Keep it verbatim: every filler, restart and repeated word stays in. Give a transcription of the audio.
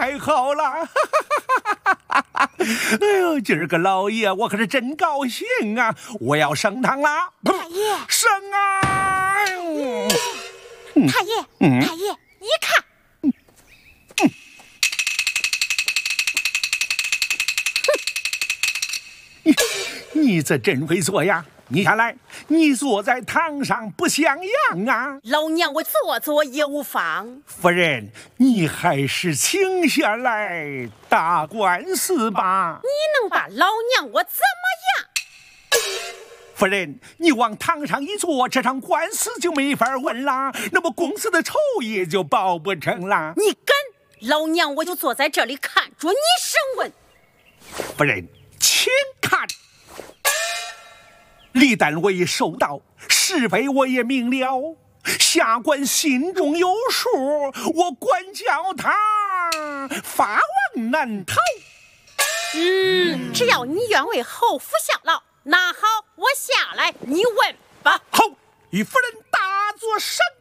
太好了！哎呦，今儿个老爷我可是真高兴啊！我要升堂啦！ 太爷， 升啊！ 嗯、太爷，嗯、太爷，你看， 嗯嗯、你你这真会做呀！你看来，你坐在堂上不像样啊！ 老娘我坐坐也无妨。 夫人，你还是请下来打官司吧。 你能把老娘我怎么样？ 夫人，你往堂上一坐，这场官司就没法问啦，那么公司的仇也就报不成啦。 你敢，老娘我就坐在这里看着你审问。 夫人，请看。礼单我已收到，是非我也明了，下官心中有数，我管教他法网难逃。 嗯，只要你愿为侯府效劳，那好，我下来，你问吧。 好，与夫人大作审